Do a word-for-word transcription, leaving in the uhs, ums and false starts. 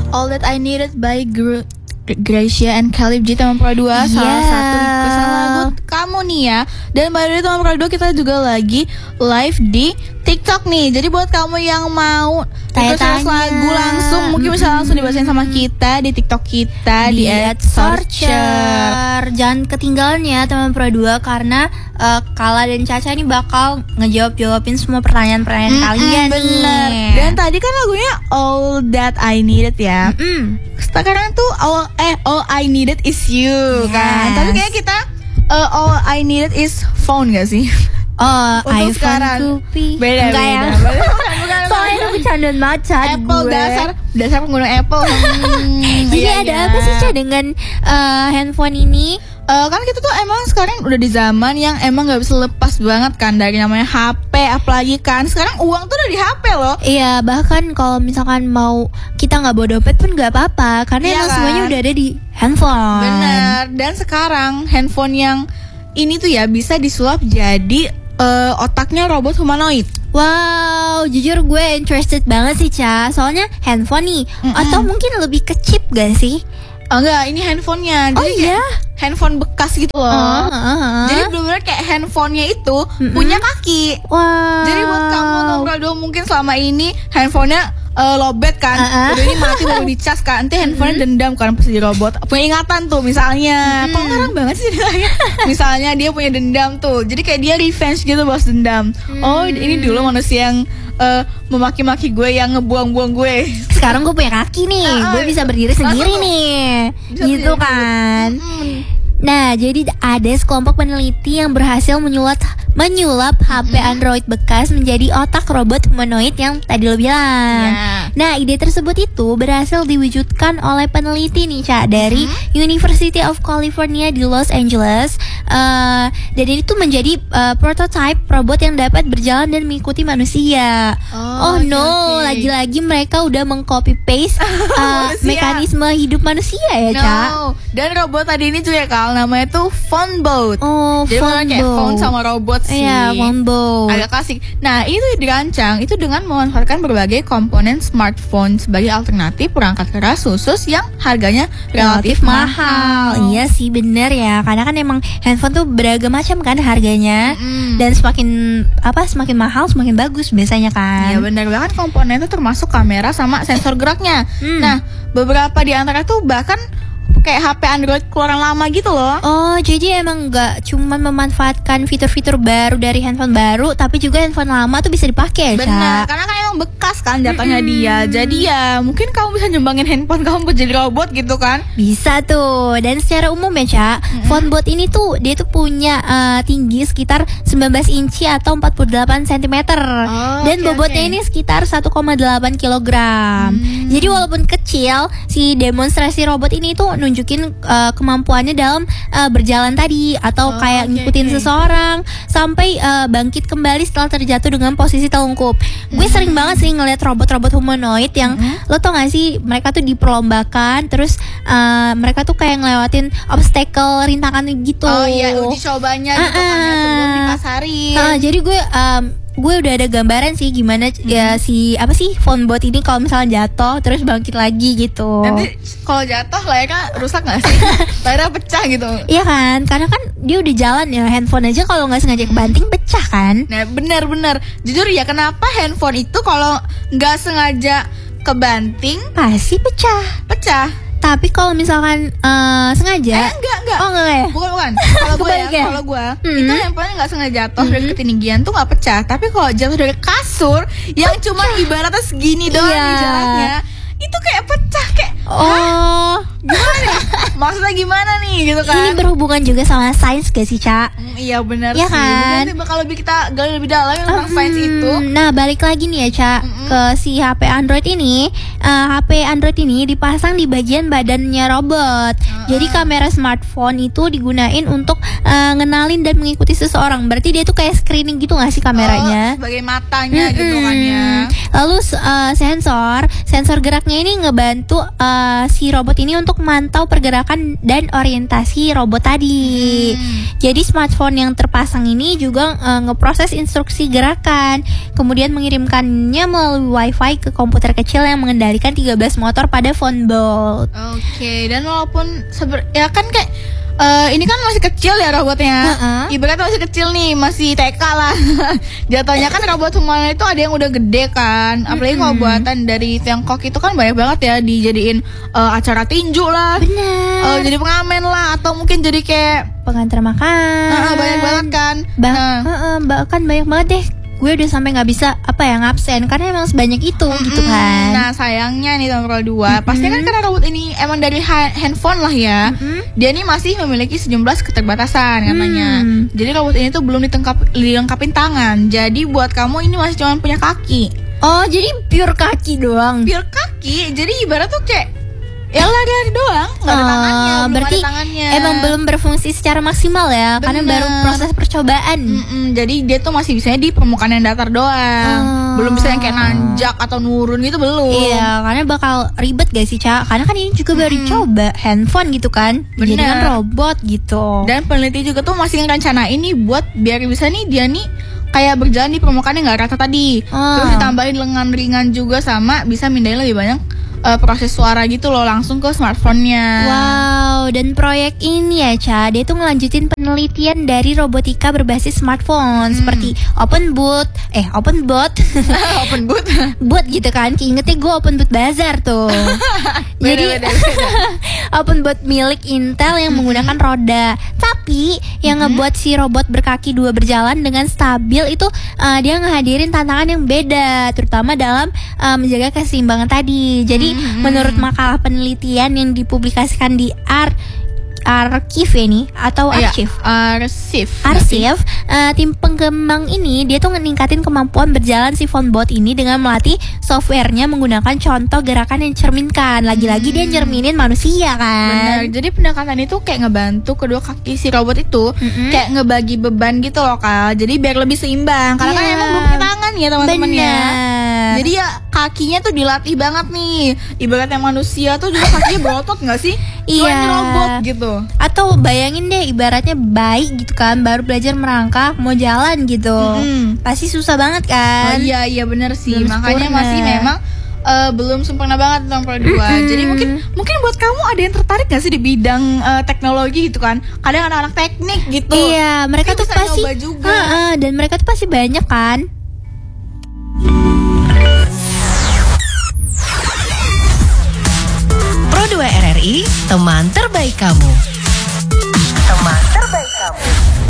All That I Needed by Gru- Gracia and Caleb G Teman Pro dua, yeah. salah satu request lagu kamu nih ya. Dan baru dari Teman Pro dua kita juga lagi live di TikTok nih. Jadi buat kamu yang mau request lagu langsung, mungkin bisa langsung dibacain sama kita di TikTok kita di, di at Searcher. Jangan ketinggalan ya Teman Pro dua, karena uh, Kala dan Caca ini bakal ngejawab-jawabin semua pertanyaan-pertanyaan mm-hmm, kalian bener. nih. Dan tadi kan lagunya All That I Needed ya. Mm-hmm. Sekarang tuh all eh All I Needed Is You, yes. Kan. Tapi kayak kita uh, All I Needed Is Phone gak sih? Oh, untuk iPhone sekarang Kupi. Beda, enggak beda. ya? Soalnya itu bercandaan macan Apple gue. dasar dasar pengguna Apple. Hmm, Jadi iya, ada iya. apa sih Ca dengan uh, handphone ini? Uh, kan kita tuh emang sekarang udah di zaman yang emang gak bisa lepas banget kan dari namanya H P. Apalagi kan sekarang uang tuh udah di H P loh. Iya, bahkan kalau misalkan mau kita gak bawa dompet pun gak apa-apa, karena iya emang kan? semuanya udah ada di handphone. Bener. Dan sekarang handphone yang ini tuh ya bisa disulap jadi uh, otaknya robot humanoid. Wow, jujur gue interested banget sih Ca. Soalnya handphone nih, mm-mm. atau mungkin lebih ke chip gak sih? Oh enggak, ini handphonenya. Oh iya? Handphone bekas gitu loh. uh, uh, uh. Jadi bener-bener kayak handphonenya itu mm-mm. punya kaki. Wow. Jadi buat kamu kalau mungkin selama ini handphonenya uh, lobet kan, uh-uh. udah ini mati baru dicas kan, nanti handphonenya mm-hmm. dendam kan pas jadi robot. Punya ingatan tuh misalnya. Mm-hmm. Kok ngarang banget sih ceritanya. Misalnya dia punya dendam tuh, jadi kayak dia revenge gitu balas dendam. Mm-hmm. Oh ini dulu manusia yang uh, memaki-maki gue, yang ngebuang-buang gue. Sekarang gue punya kaki nih, uh, gue bisa berdiri sendiri uh, nih, gitu kan. Mm-hmm. Nah, jadi ada sekelompok peneliti yang berhasil menyulap menyulap H P mm-hmm. Android bekas menjadi otak robot humanoid yang tadi lo bilang. Yeah. Nah, ide tersebut itu berhasil diwujudkan oleh peneliti nih, Ca, dari mm-hmm. University of California di Los Angeles. Uh, dan ini tuh menjadi uh, prototype robot yang dapat berjalan dan mengikuti manusia. Oh, oh okay, no, okay. lagi-lagi mereka udah mengcopy paste uh, mekanisme hidup manusia ya, Ca. No. Dan robot tadi ini juga Kal, namanya tuh Phonebot. Oh, jadi phone kayak phone sama robot sih. Iya, Phonebot. Agak klasik. Nah, itu dirancang itu dengan memanfaatkan berbagai komponen smartphone sebagai alternatif perangkat keras khusus yang harganya relatif, relatif mahal. mahal. Iya sih, bener ya. Karena kan emang handphone tuh beragam macam kan harganya. Mm. Dan semakin apa semakin mahal semakin bagus biasanya kan. Iya benar banget, komponen itu termasuk kamera sama sensor geraknya. Mm. Nah, beberapa di antara tuh bahkan kayak H P Android keluaran lama gitu loh. Oh, jadi emang nggak cuma memanfaatkan fitur-fitur baru dari handphone baru, tapi juga handphone lama tuh bisa dipakai ya, benar, karena kan emang bekas kan jatuhnya mm-hmm. dia. Jadi ya mungkin kamu bisa nyumbangin handphone kamu buat jadi robot gitu kan. Bisa tuh. Dan secara umum ya, Ca, mm-hmm. Phonebot ini tuh dia tuh punya uh, tinggi sekitar sembilan belas inci atau empat puluh delapan sentimeter. Oh, dan okay, bobotnya okay. ini sekitar satu koma delapan kilogram. Mm. Jadi walaupun kecil, si demonstrasi robot ini tuh nunjukin uh, kemampuannya dalam uh, berjalan tadi atau oh, kayak okay, ngikutin okay. seseorang sampai uh, bangkit kembali setelah terjatuh dengan posisi telungkup. Mm-hmm. Gue sering banget sih ngeliat robot-robot humanoid yang mm-hmm. lo tau gak sih mereka tuh diperlombakan terus uh, mereka tuh kayak ngelewatin obstacle rintangan gitu. Oh iya, uji cobanya gitu uh-uh. kan ya sebelum dipasarin. Uh, jadi gue um, gue udah ada gambaran sih gimana hmm. ya si apa sih Phonebot ini kalau misalnya jatuh terus bangkit lagi gitu. Nanti kalau jatuh layarnya rusak nggak sih? Layarnya pecah gitu. Iya kan, karena kan dia udah jalan ya, handphone aja kalau nggak sengaja kebanting pecah kan. Nah benar-benar jujur ya, kenapa handphone itu kalau nggak sengaja kebanting pasti pecah. Pecah. Tapi kalau misalkan uh, sengaja, eh enggak enggak. Oh enggak ya? Bukan bukan. Kalau gue ya, ya? kalau gue mm-hmm. itu handphonenya nggak sengaja jatuh mm-hmm. dari ketinggian tuh nggak pecah. Tapi kalau jatuh dari kasur yang pecah. Cuma ibaratnya segini doang iya. nih jaraknya, itu kayak pecah kayak. Oh, hah? Gimana nih? Maksudnya gimana nih gitu kan? Ini berhubungan juga sama sains gak sih, Ca? Mm, iya benar ya sih. Kan? Mungkin bakal lebih kita gali lebih dalam tentang um, sains itu. Nah, balik lagi nih ya, Ca, mm-hmm. ke si H P Android ini. Uh, H P Android ini dipasang di bagian badannya robot. Uh-huh. Jadi kamera smartphone itu digunain untuk uh, ngenalin dan mengikuti seseorang. Berarti dia tuh kayak screening gitu gak sih kameranya? Oh, sebagai matanya mm-hmm. gitu kan ya. Lalu uh, sensor, sensor geraknya ini ngebantu uh, si robot ini untuk memantau pergerakan dan orientasi robot tadi. Hmm. Jadi smartphone yang terpasang ini juga uh, ngeproses instruksi gerakan, kemudian mengirimkannya melalui wifi ke komputer kecil yang mengendalikan tiga belas motor pada phone bot. Oke, okay. Dan walaupun seber ya kan kayak Uh, ini kan masih kecil ya robotnya, uh-uh. ibaratnya masih kecil nih, masih T K lah. Jatuhnya kan robot humanoid itu ada yang udah gede kan, apalagi mm-hmm. kalau buatan dari Tiongkok itu kan banyak banget ya dijadiin uh, acara tinju lah, uh, jadi pengamen lah, atau mungkin jadi kayak pengantar makan. Uh, banyak banget kan. Bah- nah. uh-uh, bahkan banyak banget deh. Gue udah sampai nggak bisa apa ya ngabsen karena emang sebanyak itu mm-hmm. gitu kan. Nah sayangnya nih nomor dua, mm-hmm. pasti kan karena robot ini emang dari ha- handphone lah ya, mm-hmm. dia nih masih memiliki sejumlah keterbatasan katanya. Mm. Jadi robot ini tuh belum ditengkap, dilengkapin tangan. Jadi buat kamu ini masih cuma punya kaki. Oh jadi pure kaki doang. Pure kaki, jadi ibarat tuh kayak ya lari-lari doang, nggak ada oh, tangannya, belum berarti ada tangannya. Emang belum berfungsi secara maksimal ya, bener. Karena baru proses percobaan. Mm-mm, jadi dia tuh masih bisanya di permukaan yang datar doang, oh. belum bisa yang kayak nanjak atau nurun gitu belum. Iya, karena bakal ribet gak sih Ca? Karena kan ini juga baru mm. dicoba handphone gitu kan, bener. Jadi kan robot gitu. Dan peneliti juga tuh masih ngerencana ini buat biar bisa nih dia nih kayak berjalan di permukaan yang nggak rata tadi, oh. terus ditambahin lengan ringan juga sama bisa mindahin lebih banyak Uh, proses suara gitu loh langsung ke smartphone-nya. Wow, dan proyek ini ya Ca, dia tuh ngelanjutin penelitian dari robotika berbasis smartphone hmm. seperti OpenBoot, eh OpenBot, OpenBoot, Boot gitu kan? Ingetnya gue OpenBoot Bazaar tuh. Jadi beda, beda, beda. OpenBot milik Intel yang hmm. menggunakan roda, tapi yang hmm. ngebuat si robot berkaki dua berjalan dengan stabil itu uh, dia ngehadirin tantangan yang beda, terutama dalam uh, menjaga keseimbangan tadi. Jadi Mm-hmm. menurut makalah penelitian yang dipublikasikan di Ar Archive ini atau Archive ya, Archive Archive uh, tim pengembang ini dia tuh meningkatin kemampuan berjalan si phonebot ini dengan melatih softwarenya menggunakan contoh gerakan yang cerminkan. Lagi-lagi hmm. dia nyerminin manusia kan. Benar. Jadi pendekatan itu kayak ngebantu kedua kaki si robot itu mm-hmm. kayak ngebagi beban gitu loh Kak. Jadi biar lebih seimbang. Karena yeah. kan emang belum punya tangan ya teman-teman ya. Jadi ya kakinya tuh dilatih banget nih. Ibaratnya manusia tuh juga kakinya berotot nggak sih? Iya. Ini robot gitu. Atau bayangin deh ibaratnya bayi gitu kan, baru belajar merangkak mau jalan gitu, mm-hmm. pasti susah banget kan. Oh iya iya benar sih. Belum makanya sempurna. Masih memang uh, belum sempurna banget nomor dua. Mm-hmm. Jadi mungkin mungkin buat kamu ada yang tertarik gak sih di bidang uh, teknologi gitu kan? Kadang anak-anak teknik gitu. Iya mereka mungkin tuh pasti juga. Uh-uh, dan mereka tuh pasti banyak kan. Pro dua R R I, teman terbaik kamu. Teman terbaik